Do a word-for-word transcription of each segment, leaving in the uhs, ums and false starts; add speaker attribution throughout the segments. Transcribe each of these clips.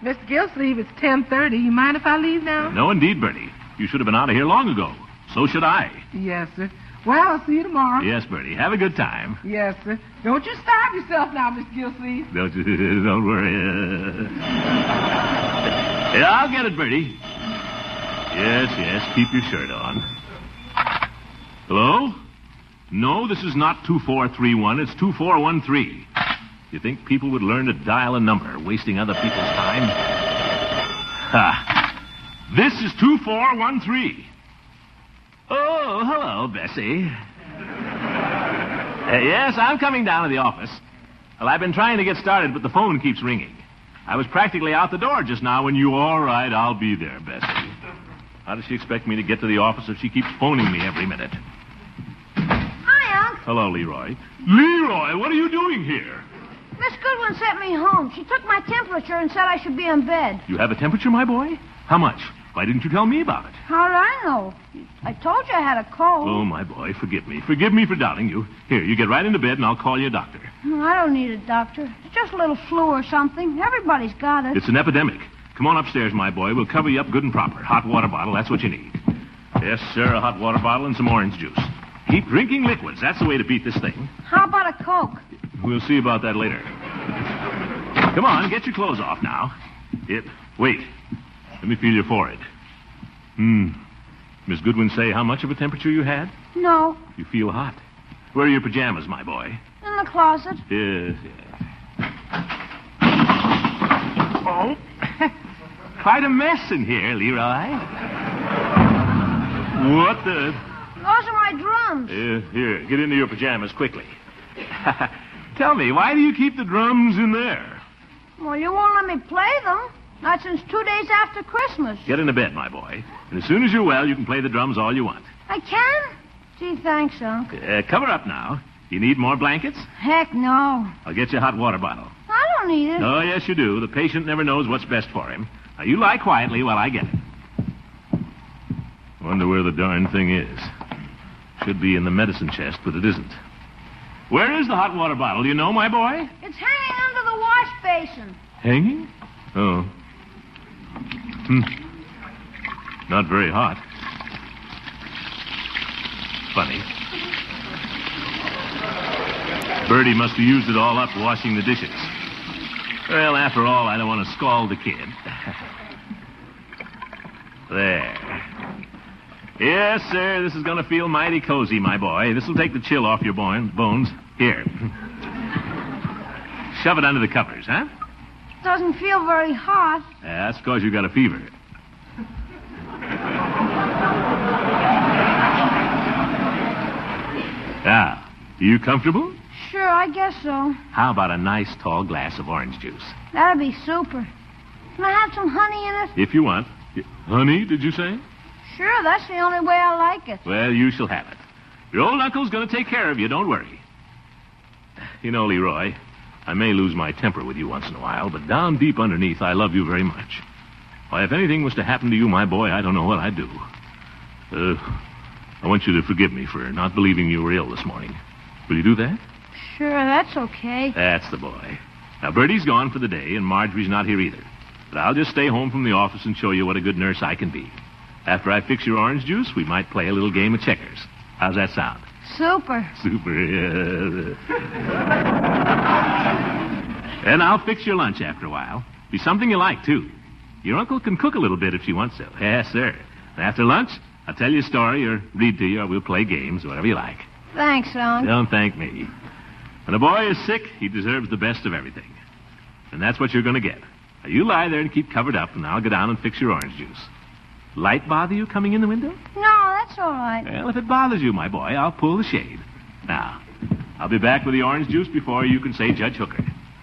Speaker 1: Mister Gillsleeve, it's ten thirty. You mind if I leave now?
Speaker 2: No, indeed, Bertie. You should have been out of here long ago. So should I.
Speaker 1: Yes, sir. Well, I'll see you tomorrow.
Speaker 2: Yes, Bertie. Have a good time.
Speaker 1: Yes, sir. Don't you starve yourself now, Mister Gillsleeve.
Speaker 2: Don't you? Don't worry. Yeah, I'll get it, Bertie. Yes, yes. Keep your shirt on. Hello? No, this is not two four three one. It's two four one three. You think people would learn to dial a number, wasting other people's time? Ha. This is two four one three. Oh, hello, Bessie. Uh, yes, I'm coming down to the office. Well, I've been trying to get started, but the phone keeps ringing. I was practically out the door just now when you... All right, I'll be there, Bessie. How does she expect me to get to the office if she keeps phoning me every minute?
Speaker 3: Hi, Unc.
Speaker 2: Hello, Leroy. Leroy, what are you doing here?
Speaker 3: Miss Goodwin sent me home. She took my temperature and said I should be in bed.
Speaker 2: You have a temperature, my boy? How much? Why didn't you tell me about it?
Speaker 3: How did I know? I told you I had a cold.
Speaker 2: Oh, my boy, forgive me. Forgive me for doubting you. Here, you get right into bed and I'll call you a doctor.
Speaker 3: I don't need a doctor. It's just a little flu or something. Everybody's got it.
Speaker 2: It's an epidemic. Come on upstairs, my boy. We'll cover you up good and proper. Hot water bottle, that's what you need. Yes, sir, a hot water bottle and some orange juice. Keep drinking liquids. That's the way to beat this thing.
Speaker 3: How about a Coke?
Speaker 2: We'll see about that later. Come on, get your clothes off now. It. Wait. Let me feel your forehead. Hmm. Miss Goodwin say how much of a temperature you had?
Speaker 3: No.
Speaker 2: You feel hot. Where are your pajamas, my boy?
Speaker 3: In the closet.
Speaker 2: Yes, yes. Oh. Quite a mess in here, Leroy. What the...
Speaker 3: Those are my drums.
Speaker 2: Uh, here, get into your pajamas quickly. Tell me, why do you keep the drums in there?
Speaker 3: Well, you won't let me play them. Not since two days after Christmas.
Speaker 2: Get into bed, my boy. And as soon as you're well, you can play the drums all you want.
Speaker 3: I can? Gee, thanks, Unc.
Speaker 2: Uh, cover up now. You need more blankets?
Speaker 3: Heck, no.
Speaker 2: I'll get you a hot water bottle.
Speaker 3: I don't need it.
Speaker 2: Oh, yes, you do. The patient never knows what's best for him. Now, you lie quietly while I get it. Wonder where the darn thing is. Should be in the medicine chest, but it isn't. Where is the hot water bottle? Do you know, my boy?
Speaker 3: It's hanging under the wash basin.
Speaker 2: Hanging? Oh. Hmm. Not very hot. Funny. Bertie must have used it all up washing the dishes. Well, after all, I don't want to scald the kid. There. Yes, sir, this is going to feel mighty cozy, my boy. This will take the chill off your bones. Here. Shove it under the covers, huh?
Speaker 3: Doesn't feel very hot.
Speaker 2: Yeah, that's because you got a fever. Now, are you comfortable?
Speaker 3: Sure, I guess so.
Speaker 2: How about a nice tall glass of orange juice?
Speaker 3: That'd be super. Can I have some honey in it?
Speaker 2: If you want. Honey, did you say?
Speaker 3: Sure, that's the only way I like it.
Speaker 2: Well, you shall have it. Your old uncle's going to take care of you, don't worry. You know, Leroy, I may lose my temper with you once in a while, but down deep underneath, I love you very much. Why, if anything was to happen to you, my boy, I don't know what I'd do. Uh, I want you to forgive me for not believing you were ill this morning. Will you do that?
Speaker 3: Sure, that's okay.
Speaker 2: That's the boy. Now, Bertie's gone for the day, and Marjorie's not here either. But I'll just stay home from the office and show you what a good nurse I can be. After I fix your orange juice, we might play a little game of checkers. How's that sound?
Speaker 3: Super.
Speaker 2: Super, yeah. And I'll fix your lunch after a while. Be something you like, too. Your uncle can cook a little bit if she wants to. Yes, sir. And after lunch, I'll tell you a story or read to you, or we'll play games, whatever you like.
Speaker 3: Thanks, Unc.
Speaker 2: Don't thank me. When a boy is sick, he deserves the best of everything. And that's what you're going to get. Now, you lie there and keep covered up, and I'll go down and fix your orange juice. Light bother you coming in the window?
Speaker 3: No, that's all right.
Speaker 2: Well, if it bothers you, my boy, I'll pull the shade. Now, I'll be back with the orange juice before you can say Judge Hooker.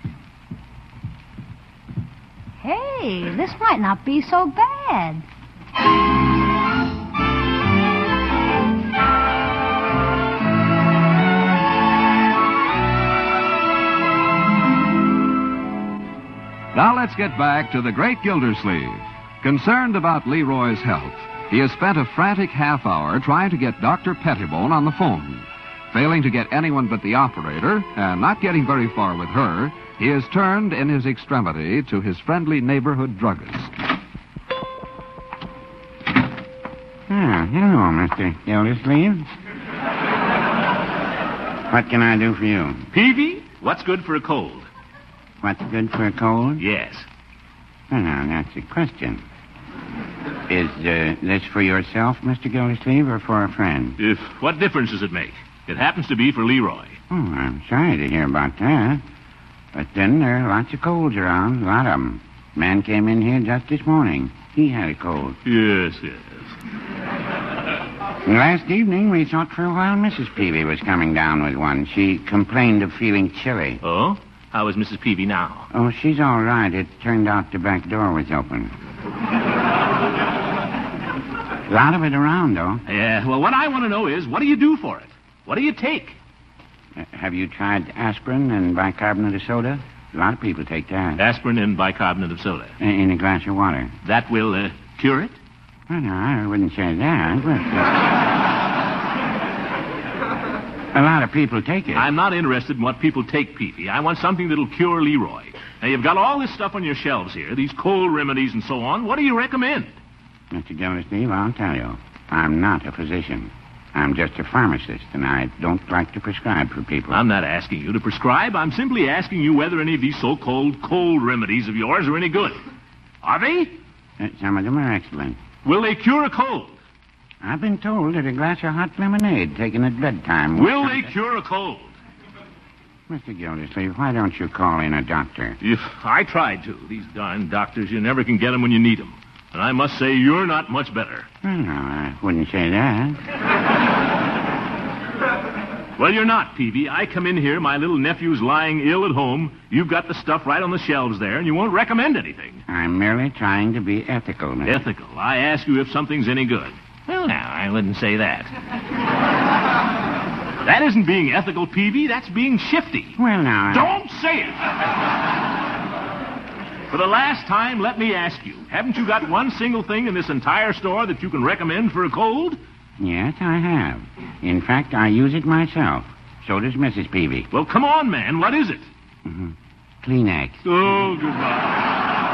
Speaker 3: Hey, this might not be so bad.
Speaker 4: Now let's get back to the great Gildersleeve. Concerned about Leroy's health, he has spent a frantic half hour trying to get Doctor Pettibone on the phone. Failing to get anyone but the operator, and not getting very far with her, He has turned in his extremity to his friendly neighborhood druggist.
Speaker 5: Ah, hello, Mister Gildersleeve. What can I do for you?
Speaker 2: Peavy, what's good for a cold?
Speaker 5: What's good for a cold?
Speaker 2: Yes.
Speaker 5: Well, now, that's a question. Is uh, this for yourself, Mister Gildersleeve, or for a friend?
Speaker 2: If what difference does it make? It happens to be for Leroy.
Speaker 5: Oh, I'm sorry to hear about that. But then there are lots of colds around, a lot of them. Man came in here just this morning. He had a cold.
Speaker 2: Yes, yes.
Speaker 5: And last evening, we thought for a while Missus Peavy was coming down with one. She complained of feeling chilly.
Speaker 2: Oh? How is Missus Peavy now?
Speaker 5: Oh, she's all right. It turned out the back door was open. A lot of it around, though.
Speaker 2: Yeah, well, what I want to know is, what do you do for it? What do you take?
Speaker 5: Uh, have you tried aspirin and bicarbonate of soda? A lot of people take that.
Speaker 2: Aspirin and bicarbonate of soda.
Speaker 5: Uh, in a glass of water.
Speaker 2: That will uh, cure it?
Speaker 5: Well, no, I wouldn't say that. But, uh, a lot of people take it.
Speaker 2: I'm not interested in what people take, Peavy. I want something that'll cure Leroy. Now, you've got all this stuff on your shelves here, these cold remedies and so on. What do you recommend?
Speaker 5: Mister Gildersleeve, I'll tell you. I'm not a physician. I'm just a pharmacist, and I don't like to prescribe for people.
Speaker 2: I'm not asking you to prescribe. I'm simply asking you whether any of these so-called cold remedies of yours are any good. Are they?
Speaker 5: Uh, some of them are excellent.
Speaker 2: Will they cure a cold?
Speaker 5: I've been told that a glass of hot lemonade taken at bedtime...
Speaker 2: Will they cure a cold?
Speaker 5: Mister Gildersleeve, why don't you call in a doctor?
Speaker 2: If I tried to. These darn doctors, you never can get them when you need them. And I must say, you're not much better.
Speaker 5: Well, no, I wouldn't say that.
Speaker 2: Well, you're not, Peavy. I come in here, my little nephew's lying ill at home. You've got the stuff right on the shelves there, and you won't recommend anything.
Speaker 5: I'm merely trying to be ethical, Mister
Speaker 2: Ethical. I ask you if something's any good. Well, now, I wouldn't say that. That isn't being ethical, Peavy. That's being shifty.
Speaker 5: Well, now... I...
Speaker 2: Don't say it! For the last time, let me ask you, haven't you got one single thing in this entire store that you can recommend for a cold?
Speaker 5: Yes, I have. In fact, I use it myself. So does Missus Peavy.
Speaker 2: Well, come on, man. What is it?
Speaker 5: Mm-hmm. Kleenex.
Speaker 2: Oh, goodbye.